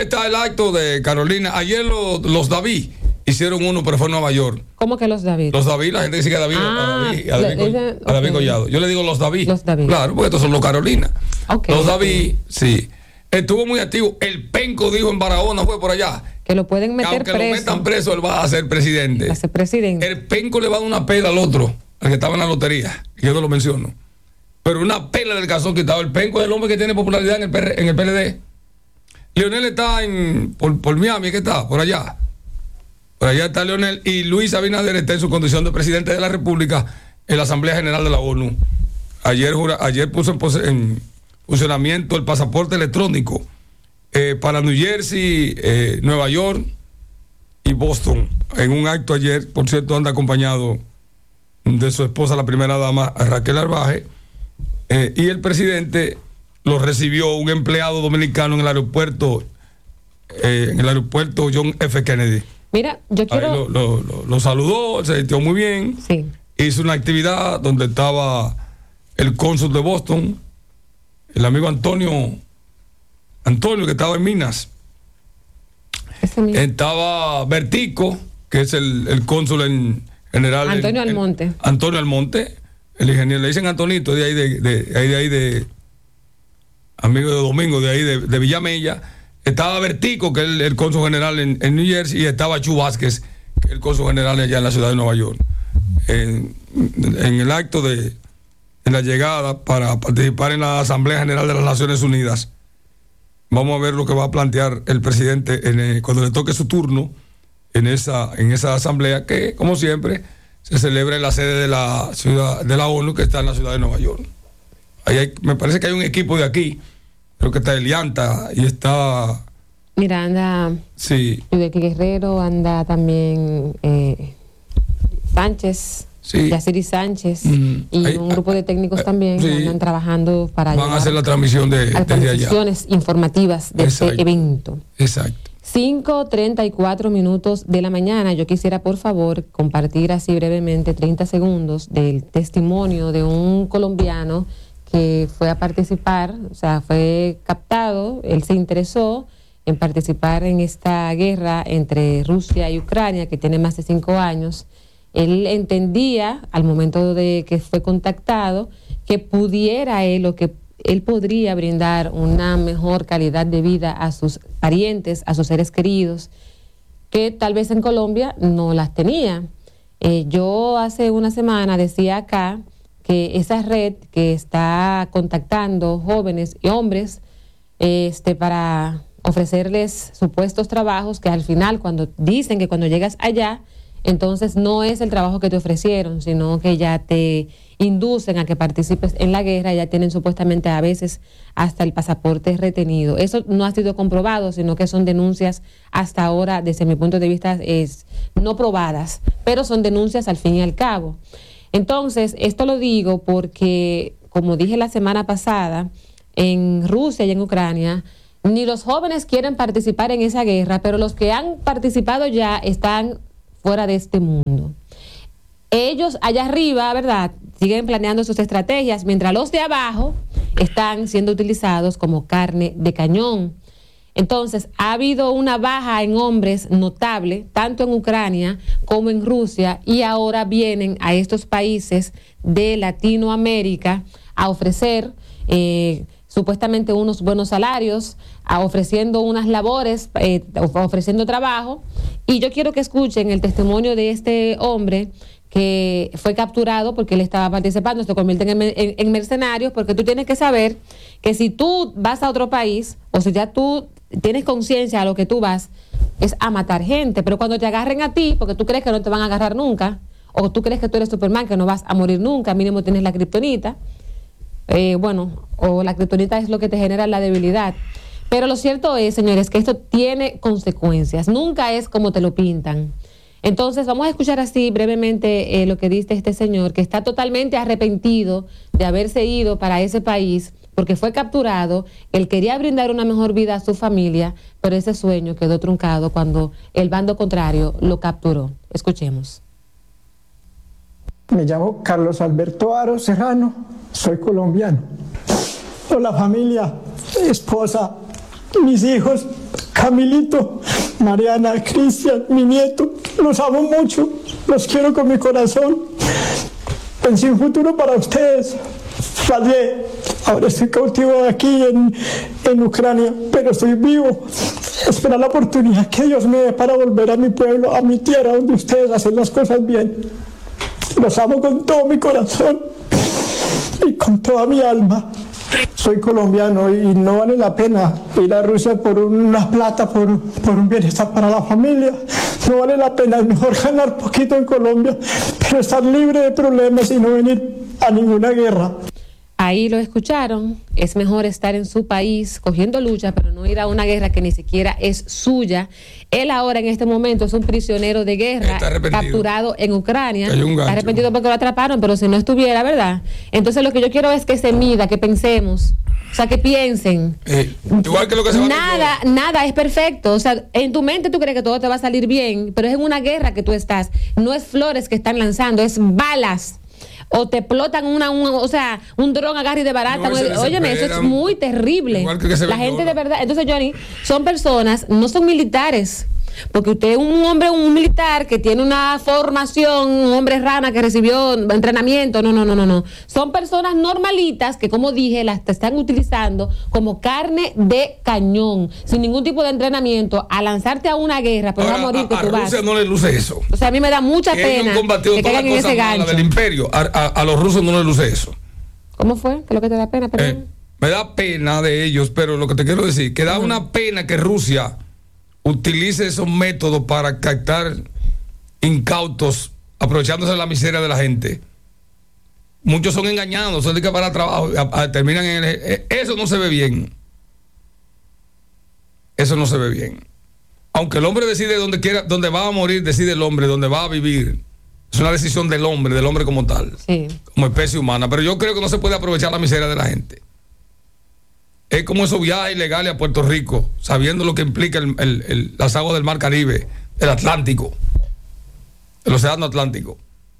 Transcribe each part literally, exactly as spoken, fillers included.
está el acto de Carolina. Ayer lo, los David hicieron uno, pero fue en Nueva York. ¿Cómo que los David? Los David, la gente dice que David, ah, a David, a David, le, le, a David okay. Collado. Yo le digo los David. Los David. Claro, porque estos son los Carolina. Okay, los David, okay. sí. Estuvo muy activo. El Penco dijo en Barahona, fue por allá. Que lo pueden meter aunque preso. Aunque lo metan preso, él va a ser presidente. Va a ser presidente. El Penco le va a dar una pela al otro, al que estaba en la lotería. Yo no lo menciono. Pero una pela del calzón quitado. El Penco es el hombre que tiene popularidad en el, P R, en el P L D. Leonel está en por, por Miami, ¿qué está? Por allá. Por allá está Leonel. Y Luis Abinader está en su condición de presidente de la República en la Asamblea General de la ONU. Ayer, ayer puso en, pose, en funcionamiento el pasaporte electrónico eh, para New Jersey, eh, Nueva York y Boston. En un acto ayer, por cierto, anda acompañado de su esposa, la primera dama, Raquel Arbaje, eh, y el presidente lo recibió un empleado dominicano en el aeropuerto, eh, en el aeropuerto John F. Kennedy. Mira, yo quiero... Ahí lo, lo, lo, lo saludó, se sintió muy bien. Sí. Hizo una actividad donde estaba el cónsul de Boston, el amigo Antonio, Antonio que estaba en Minas. Estaba Bertico, que es el, el cónsul en general. Antonio el, Almonte. El, Antonio Almonte, el ingeniero, le dicen Antonito, de ahí de, de, de, ahí, de, ahí de amigo de Domingo, de ahí de, de Villamella. Estaba Bertico, que es el, el cónsul general en, en New Jersey, y estaba Chu Vázquez, que es el cónsul general allá en la ciudad de Nueva York. En, en el acto de en la llegada para participar en la Asamblea General de las Naciones Unidas. Vamos a ver lo que va a plantear el presidente en el, cuando le toque su turno en esa, en esa asamblea, que como siempre se celebra en la sede de la ciudad de la ONU, que está en la ciudad de Nueva York. Ahí hay, me parece que hay un equipo de aquí, creo que está Elianta y está... Mira, anda... Sí. Yudequi Guerrero, anda también eh, Sánchez... Sí. Yaciri Sánchez mm, y hay, un grupo de técnicos hay, también sí. que andan trabajando para van a hacer la transmisión de, las transmisiones informativas de Exacto. este evento. Exacto. cinco treinta y cuatro minutos de la mañana. Yo quisiera, por favor, compartir así brevemente treinta segundos del testimonio de un colombiano que fue a participar, o sea, fue captado, él se interesó en participar en esta guerra entre Rusia y Ucrania, que tiene más de cinco años. Él entendía, al momento de que fue contactado, que pudiera él o que él podría brindar una mejor calidad de vida a sus parientes, a sus seres queridos, que tal vez en Colombia no las tenía. Eh, yo hace una semana decía acá que esa red que está contactando jóvenes y hombres este, para ofrecerles supuestos trabajos, que al final cuando dicen que cuando llegas allá, entonces no es el trabajo que te ofrecieron, sino que ya te inducen a que participes en la guerra, ya tienen supuestamente a veces hasta el pasaporte retenido. Eso no ha sido comprobado, sino que son denuncias hasta ahora, desde mi punto de vista, es no probadas, pero son denuncias al fin y al cabo. Entonces, esto lo digo porque, como dije la semana pasada, en Rusia y en Ucrania, ni los jóvenes quieren participar en esa guerra, pero los que han participado ya están fuera de este mundo. Ellos allá arriba, ¿verdad?, siguen planeando sus estrategias, mientras los de abajo están siendo utilizados como carne de cañón. Entonces, ha habido una baja en hombres notable, tanto en Ucrania como en Rusia, y ahora vienen a estos países de Latinoamérica a ofrecer eh, supuestamente unos buenos salarios, a ofreciendo unas labores, eh, ofreciendo trabajo. Y yo quiero que escuchen el testimonio de este hombre que fue capturado porque él estaba participando. Se convierten en, en, en mercenarios, porque tú tienes que saber que si tú vas a otro país, o si ya tú tienes conciencia a lo que tú vas, es a matar gente. Pero cuando te agarren a ti, porque tú crees que no te van a agarrar nunca, o tú crees que tú eres Superman, que no vas a morir nunca, mínimo tienes la kriptonita, eh, bueno, o la kriptonita es lo que te genera la debilidad. Pero lo cierto es, señores, que esto tiene consecuencias. Nunca es como te lo pintan. Entonces, vamos a escuchar así brevemente eh, lo que dice este señor, que está totalmente arrepentido de haberse ido para ese país, porque fue capturado. Él quería brindar una mejor vida a su familia, pero ese sueño quedó truncado cuando el bando contrario lo capturó. Escuchemos. Me llamo Carlos Alberto Aro Serrano, soy colombiano. Hola familia, esposa, mis hijos, Camilito, Mariana, Cristian, mi nieto, los amo mucho, los quiero con mi corazón. Pensé un futuro para ustedes. Fallé, ahora estoy cautivo aquí en, en Ucrania, pero estoy vivo. Espera la oportunidad que Dios me dé para volver a mi pueblo, a mi tierra, donde ustedes hacen las cosas bien. Los amo con todo mi corazón y con toda mi alma. Soy colombiano y no vale la pena ir a Rusia por una plata, por, por un bienestar para la familia. No vale la pena, es mejor ganar poquito en Colombia, pero estar libre de problemas y no venir a ninguna guerra. Ahí lo escucharon, es mejor estar en su país cogiendo lucha, pero no ir a una guerra que ni siquiera es suya. Él ahora en este momento es un prisionero de guerra capturado en Ucrania. Está arrepentido porque lo atraparon, pero si no estuviera, ¿verdad? Entonces lo que yo quiero es que se mida, que pensemos, o sea, que piensen. Eh, igual que lo que se va Nada, a nada es perfecto. O sea, en tu mente tú crees que todo te va a salir bien, pero es en una guerra que tú estás. No es flores que están lanzando, es balas. O te explotan una, una o sea, un dron agarre de barata. No, óyeme, eso es muy terrible. Que que la gente de verdad. Entonces, Johnny, son personas, no son militares. Porque usted es un hombre, un militar que tiene una formación, un hombre rana que recibió entrenamiento. No, no, no, no, no. Son personas normalitas que, como dije, las están utilizando como carne de cañón, sin ningún tipo de entrenamiento, a lanzarte a una guerra, pero Ahora, a morir que a, tú a vas. Rusia no le luce eso. O sea, a mí me da mucha que pena que caigan en ese gancho del imperio. A, a, a los rusos no les luce eso. ¿Cómo fue? ¿Qué es lo que te da pena? Eh, me da pena de ellos, pero lo que te quiero decir, que da uh-huh. una pena que Rusia utilice esos métodos para captar incautos, aprovechándose de la miseria de la gente. Muchos son engañados, son de que para trabajo, a, a, terminan en el, eso no se ve bien. Eso no se ve bien. Aunque el hombre decide dónde quiera, dónde va a morir, decide el hombre, dónde va a vivir. Es una decisión del hombre, del hombre como tal, sí. como especie humana. Pero yo creo que no se puede aprovechar la miseria de la gente. Es como esos viajes ilegales a Puerto Rico, sabiendo lo que implica el, el, el, las aguas del Mar Caribe, el Atlántico, el Océano Atlántico.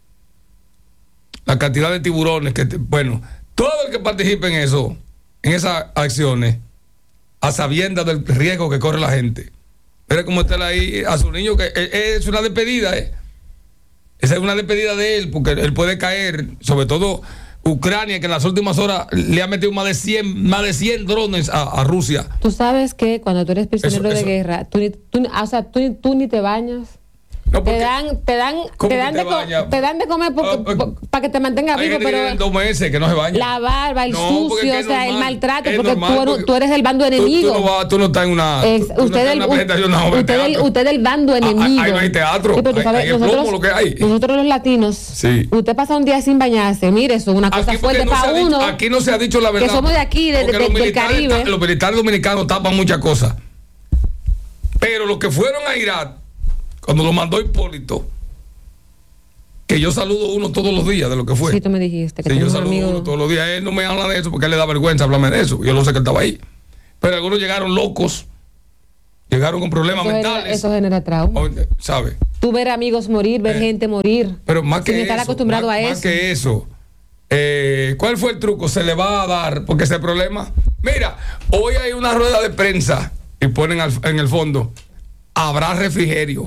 La cantidad de tiburones que, te, bueno, todo el que participe en eso, en esas acciones, a sabiendas del riesgo que corre la gente. Mira cómo está ahí a su niño, que es, es una despedida, ¿eh? Esa es una despedida de él, porque él puede caer, sobre todo Ucrania, que en las últimas horas le ha metido más de cien, más de cien drones a, a Rusia. Tú sabes que cuando tú eres prisionero eso, eso. de guerra, tú, tú, o sea, tú, tú ni te bañas. No, te dan, te dan, te dan, te de, co- te dan de comer uh, uh, para que te mantengas vivo, pero que dos meses que no se baña. La barba, el no, sucio, o sea, normal, el maltrato, porque, normal, tú, porque tú eres el bando enemigo. Tú, tú, no, vas, tú no estás en una, es, tú, usted, no el, una presentación, no, usted, el, usted el bando enemigo. Ahí no hay teatro, sí, pero tú sabes, hay, hay nosotros, plomo, lo que hay. Nosotros los latinos, sí. Usted pasa un día sin bañarse, mire, eso es una cosa aquí fuerte no para uno. Dicho, aquí no se ha dicho la verdad. Que somos de aquí, de, de, del Caribe. Los militares dominicanos tapan muchas cosas. Pero los que fueron a Irak, cuando lo mandó Hipólito, que yo saludo uno todos los días de lo que fue. Sí, tú me dijiste que sí, yo un saludo amigo... uno todos los días. Él no me habla de eso porque a él le da vergüenza hablarme de eso. Yo lo sé que él estaba ahí. Pero algunos llegaron locos, llegaron con problemas eso mentales. Genera, eso genera trauma. ¿Sabes? Tú ver amigos morir, ver eh, gente morir. Pero más que sin eso, estar acostumbrado más, a más eso. que eso. Eh, ¿Cuál fue el truco? Se le va a dar, porque ese problema. Mira, hoy hay una rueda de prensa y ponen al, en el fondo: habrá refrigerio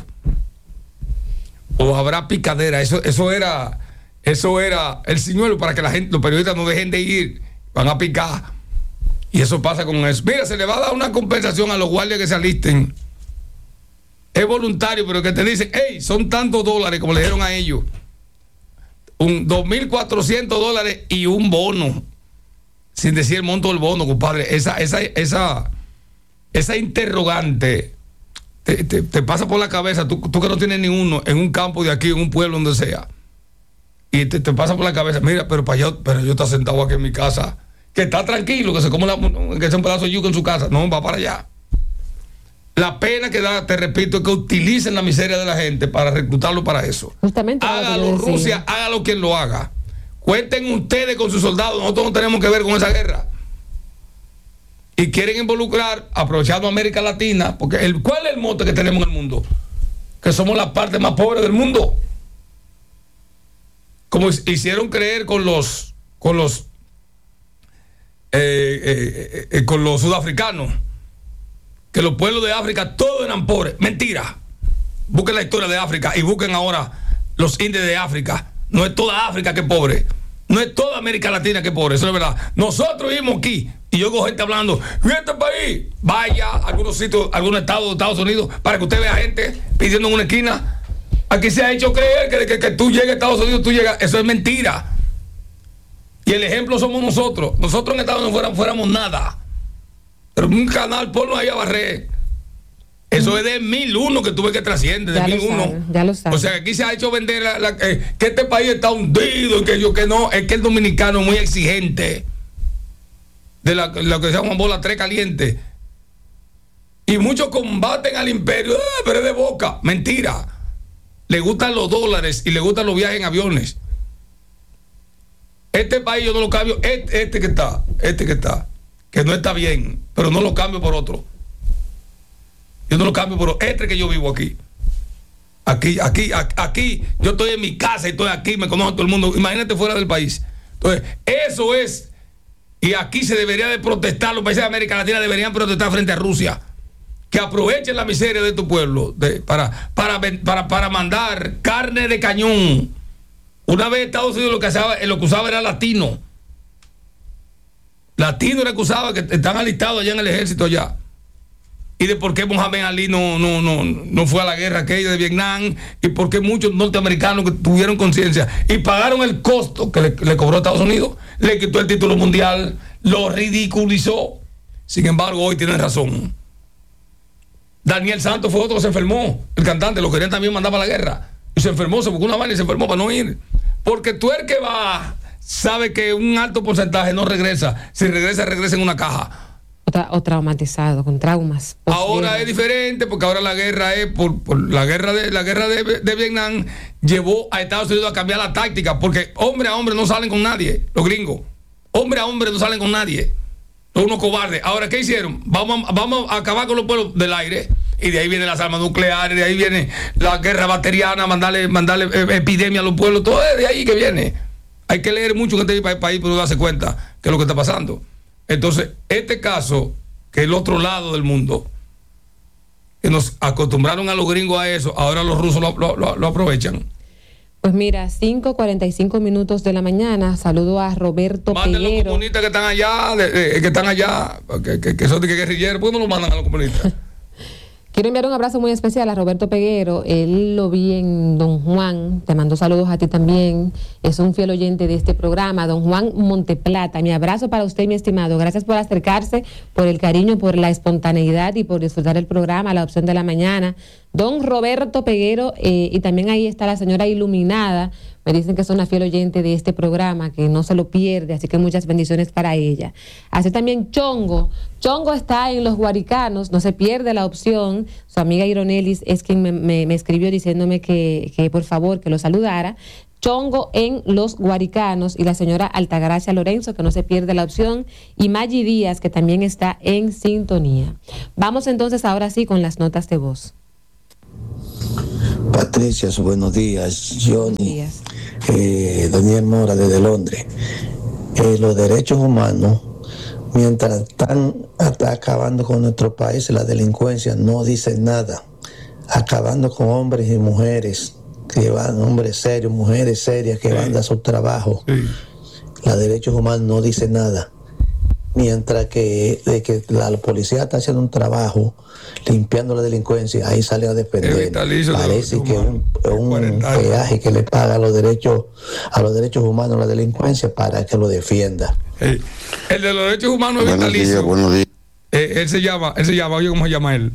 o habrá picadera. Eso, eso era, eso era el señuelo para que la gente, los periodistas no dejen de ir, van a picar. Y eso pasa con eso. Mira, se le va a dar una compensación a los guardias que se alisten. Es voluntario, pero que te dicen, hey, son tantos dólares, como le dijeron a ellos. Un dos mil cuatrocientos dólares y un bono. Sin decir el monto del bono, compadre. Esa, esa, esa, esa interrogante te, te, te pasa por la cabeza. Tú, tú que no tienes ni uno en un campo de aquí, en un pueblo, donde sea. Y te, te pasa por la cabeza, mira, pero para yo, pero yo estoy sentado aquí en mi casa, que está tranquilo, que se come la, que es un pedazo de yuca en su casa. No, va para allá. La pena que da, te repito, es que utilicen la miseria de la gente para reclutarlo para eso. Justamente. Hágalo, Rusia, hágalo quien lo haga. Cuenten ustedes con sus soldados. Nosotros no tenemos que ver con esa guerra. Y quieren involucrar, aprovechando América Latina, porque el, ¿cuál es el mote que tenemos en el mundo? Que somos la parte más pobre del mundo. Como hicieron creer con los, con los, eh, eh, eh, con los sudafricanos, que los pueblos de África todos eran pobres. Mentira. Busquen la historia de África y busquen ahora los indios de África. No es toda África que es pobre. No es toda América Latina que es pobre. Eso es verdad. Nosotros vivimos aquí y yo con gente hablando, y este país, vaya a algunos sitios, a algunos estados de Estados Unidos, para que usted vea gente pidiendo en una esquina. Aquí se ha hecho creer que, que, que tú llegas a Estados Unidos, tú llegas. Eso es mentira. Y el ejemplo somos nosotros. Nosotros en Estados Unidos fuéramos, fuéramos nada. Pero un canal porno ahí a barrer. Eso es de mil uno que tuve que trasciende, de mil uno. Ya lo sabes. O sea, que aquí se ha hecho vender la, la, eh, que este país está hundido y que yo que no. Es que el dominicano es muy exigente. De la, lo que se llama bola tres caliente. Y muchos combaten al imperio, ah, pero es de boca. Mentira. Le gustan los dólares y le gustan los viajes en aviones. Este país yo no lo cambio. Este, este que está, este que está, que no está bien, pero no lo cambio por otro. Yo no lo cambio por otro. Este que yo vivo aquí. Aquí, aquí, aquí. Yo estoy en mi casa y estoy aquí, me conoce todo el mundo. Imagínate fuera del país. Entonces, eso es. Y aquí se debería de protestar. Los países de América Latina deberían protestar frente a Rusia. Que aprovechen la miseria de tu pueblo de, para, para, para, para mandar carne de cañón. Una vez Estados Unidos lo que, usaba, lo que usaba era latino. Latino era que usaba, que están alistados allá en el ejército allá. Y de por qué Mohamed Ali no, no, no, no fue a la guerra aquella de Vietnam, y por qué muchos norteamericanos que tuvieron conciencia y pagaron el costo que le, le cobró a Estados Unidos, le quitó el título mundial, lo ridiculizó. Sin embargo, hoy tienen razón. Daniel Santos fue otro que se enfermó, el cantante, lo querían también mandar para la guerra, y se enfermó, se buscó una vaina y se enfermó para no ir. Porque tú el que va sabe que un alto porcentaje no regresa. Si regresa, regresa en una caja. O, tra o traumatizado, con traumas. Ahora es diferente, porque ahora la guerra es por, por la guerra de la guerra de, de Vietnam llevó a Estados Unidos a cambiar la táctica, porque hombre a hombre no salen con nadie, los gringos. Hombre a hombre no salen con nadie. Son unos cobardes. Ahora, ¿qué hicieron? Vamos, vamos a acabar con los pueblos del aire. Y de ahí vienen las armas nucleares, de ahí viene la guerra bacteriana, mandarle, mandarle epidemia a los pueblos, todo es de ahí que viene. Hay que leer mucho en este país para darse cuenta qué es lo que está pasando. Entonces, este caso, que es el otro lado del mundo, que nos acostumbraron a los gringos a eso, ahora los rusos lo, lo, lo, lo aprovechan. Pues mira, cinco cuarenta y cinco minutos de la mañana. Saludo a Roberto Manden Peguero. los comunistas que están allá, de, de, que están allá, que, que, que son de que guerrilleros, ¿por qué no lo mandan a los comunistas? Quiero enviar un abrazo muy especial a Roberto Peguero. Él lo vi en Don Juan. Te mando saludos a ti también. Es un fiel oyente de este programa. Don Juan Monteplata. Mi abrazo para usted, mi estimado. Gracias por acercarse, por el cariño, por la espontaneidad y por disfrutar el programa, la opción de la mañana. Don Roberto Peguero, eh, y también ahí está la señora Iluminada. Me dicen que es una fiel oyente de este programa, que no se lo pierde, así que muchas bendiciones para ella. Así también Chongo. Chongo está en Los Guaricanos, no se pierde la opción. Su amiga Ironelis es quien me, me, me escribió diciéndome que, que por favor que lo saludara. Chongo en Los Guaricanos, y la señora Altagracia Lorenzo, que no se pierde la opción, y Maggi Díaz, que también está en sintonía. Vamos entonces ahora sí con las notas de voz. Patricia, buenos días. Johnny, buenos días. Eh, Daniel Mora desde Londres. Eh, los derechos humanos, mientras están hasta acabando con nuestro país, la delincuencia no dice nada, acabando con hombres y mujeres que van, hombres serios, mujeres serias que sí. van a su trabajo. Sí. Los derechos humanos no dice nada. Mientras que, de que la policía está haciendo un trabajo limpiando la delincuencia, ahí sale a defender. Parece que es un, un peaje que le paga a los derechos a los derechos humanos la delincuencia para que lo defienda. Hey, el de los derechos humanos es vitalicio. Buenos días. Eh, él se llama, él se llama, oye, ¿cómo se llama él?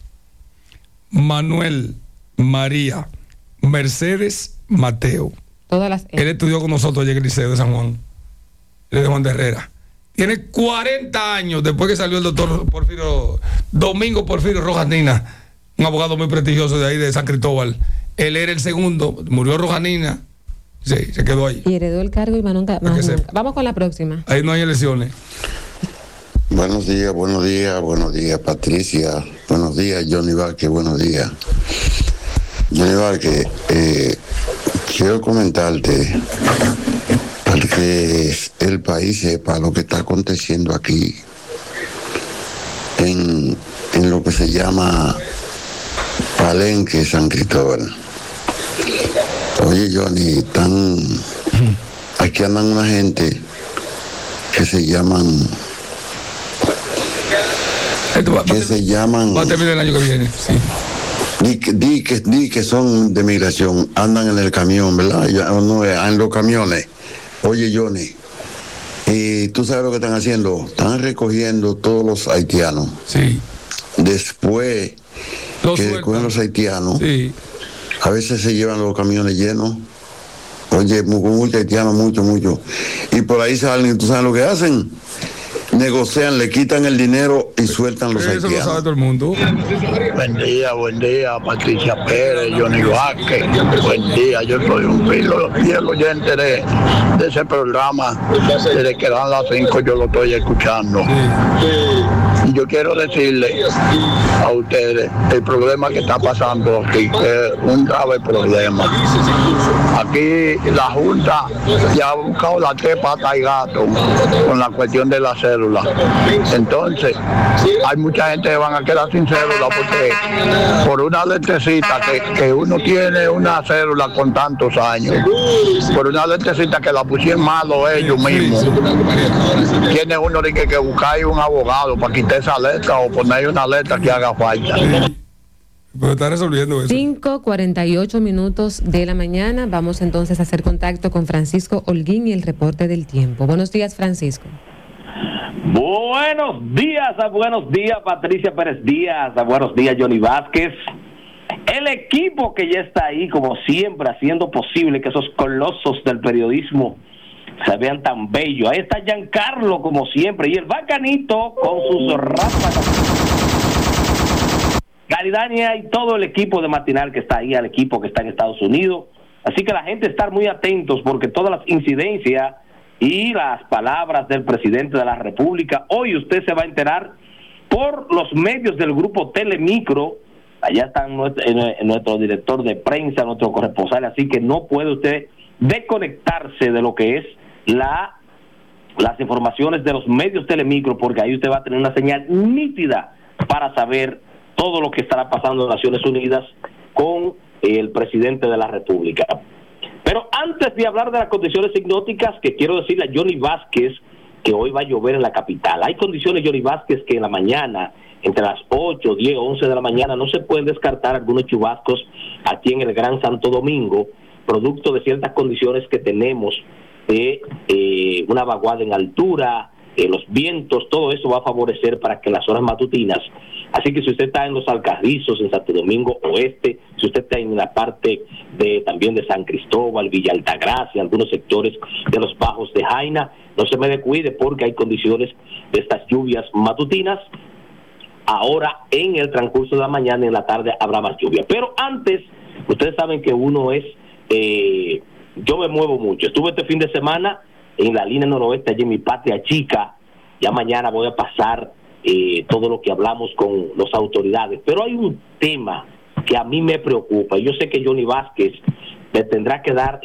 Manuel María Mercedes Mateo. Todas las... Él estudió con nosotros allá en el Liceo de San Juan. Él es de Juan de Herrera. Tiene cuarenta años después que salió el doctor Porfirio, Domingo Porfirio Rojas Nina, un abogado muy prestigioso de ahí de San Cristóbal. Él era el segundo, murió Rojas Nina, sí, se quedó ahí. Y heredó el cargo y más nunca, más nunca. Vamos con la próxima. Ahí no hay elecciones. Buenos días, buenos días, buenos días, Patricia. Buenos días, Johnny Vázquez, buenos días. Johnny Vázquez, eh, quiero comentarte para que el país sepa lo que está aconteciendo aquí en, en en lo que se llama Palenque, San Cristóbal. Oye, Johnny, están, aquí andan una gente que se llaman, Va, que va, se llaman, va a terminar el año que viene, sí. Di, di, que, di que son de migración, andan en el camión, ¿verdad? Ya, no, en los camiones. Oye, Johnny, y tú sabes lo que están haciendo, están recogiendo todos los haitianos. Sí. Después Los que sueltan. recogen los haitianos, Sí. a veces se llevan los camiones llenos. Oye, muchos haitianos, mucho, mucho. Y por ahí salen, y tú sabes lo que hacen. Negocian, le quitan el dinero y sueltan los Eso lo sabe haitianos. todo el mundo. Buen día, buen día, Patricia Pérez, Johnny Vázquez. Buen día, yo soy un filo, fiel oyente de, de ese programa. Desde que dan las cinco yo lo estoy escuchando. Y yo quiero decirle a ustedes el problema que está pasando aquí, que es un grave problema. Aquí la Junta ya ha buscado la tres patas y gato con la cuestión de la cédula. Entonces, hay mucha gente que van a quedar sin cédula porque por una letrecita que, que uno tiene una cédula con tantos años, por una letrecita que la pusieron malo ellos mismos, tiene uno de que, que buscar un abogado para quitar esa letra o poner una letra que haga falta. Pero está resolviendo eso. cinco cuarenta y ocho minutos de la mañana. Vamos entonces a hacer contacto con Francisco Holguín y el reporte del tiempo. Buenos días, Francisco. Buenos días, a buenos días, Patricia Pérez Díaz, a buenos días, Johnny Vázquez. El equipo que ya está ahí, como siempre, haciendo posible que esos colosos del periodismo se vean tan bellos. Ahí está Giancarlo, como siempre, y el bacanito con sus ráfagas. Garidania y todo el equipo de Matinal que está ahí, al equipo que está en Estados Unidos. Así que la gente estar muy atentos porque todas las incidencias y las palabras del presidente de la República, hoy usted se va a enterar por los medios del grupo Telemicro. Allá está nuestro, nuestro director de prensa, nuestro corresponsal, así que no puede usted desconectarse de lo que es la las informaciones de los medios Telemicro, porque ahí usted va a tener una señal nítida para saber todo lo que estará pasando en Naciones Unidas con el presidente de la República. Pero antes de hablar de las condiciones hipnóticas, que quiero decirle a Johnny Vázquez que hoy va a llover en la capital. Hay condiciones, Johnny Vázquez, que en la mañana, entre las ocho, diez, once de la mañana, no se pueden descartar algunos chubascos aquí en el Gran Santo Domingo, producto de ciertas condiciones que tenemos de eh, una vaguada en altura, eh, los vientos, todo eso va a favorecer para que las horas matutinas. Así que si usted está en los Alcarrizos, en Santo Domingo Oeste, si usted está en la parte de también de San Cristóbal, Villa Altagracia, algunos sectores de los Bajos de Jaina, no se me descuide porque hay condiciones de estas lluvias matutinas. Ahora en el transcurso de la mañana y en la tarde habrá más lluvia. Pero antes, ustedes saben que uno es, eh, yo me muevo mucho. Estuve este fin de semana en la línea noroeste, allí en mi patria chica. Ya mañana voy a pasar Eh, todo lo que hablamos con las autoridades, pero hay un tema que a mí me preocupa, y yo sé que Johnny Vázquez le tendrá que dar